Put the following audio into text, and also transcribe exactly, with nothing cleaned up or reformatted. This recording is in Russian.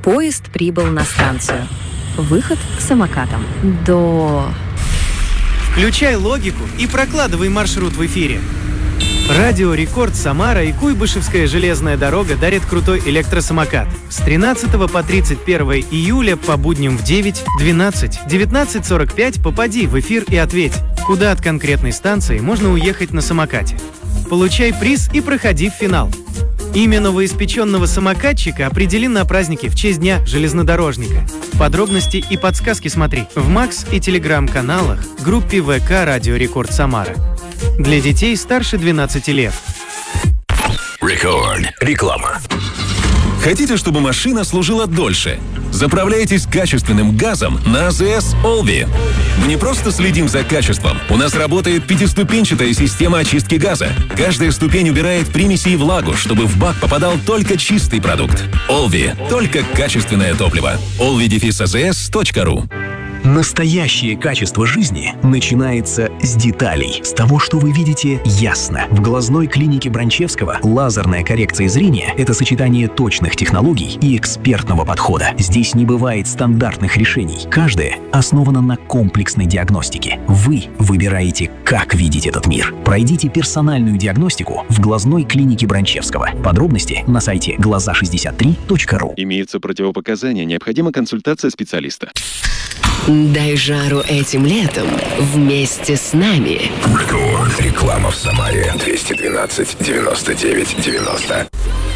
Поезд прибыл на станцию. Выход к самокатам. До... Включай логику и прокладывай маршрут в эфире. Радио Рекорд Самара и Куйбышевская железная дорога дарят крутой электросамокат. С тринадцатого по тридцать первое июля по будням в девять, двенадцать, девятнадцать сорок пять попади в эфир и ответь, куда от конкретной станции можно уехать на самокате. Получай приз и проходи в финал. Имя новоиспеченного самокатчика определен на празднике в честь Дня железнодорожника. Подробности и подсказки смотри в Макс и Телеграм-каналах, группе ВК «Радио Рекорд Самара». Для детей старше двенадцати лет. Рекорд. Реклама. Хотите, чтобы машина служила дольше? Заправляйтесь качественным газом на АЗС Олви. Мы не просто следим за качеством. У нас работает пятиступенчатая система очистки газа. Каждая ступень убирает примеси и влагу, чтобы в бак попадал только чистый продукт. Олви. Только качественное топливо. олви дефис а зэ эс точка ру. Настоящее качество жизни начинается с деталей, с того, что вы видите ясно. В глазной клинике Бранчевского лазерная коррекция зрения – это сочетание точных технологий и экспертного подхода. Здесь не бывает стандартных решений. Каждое основано на комплексной диагностике. Вы выбираете, как видеть этот мир. Пройдите персональную диагностику в глазной клинике Бранчевского. Подробности на сайте глаза шестьдесят три точка ру. Имеются противопоказания, необходима консультация специалиста. Дай жару этим летом вместе с нами. Рекорд. Реклама в Самаре. двести двенадцать девяносто девять девяносто.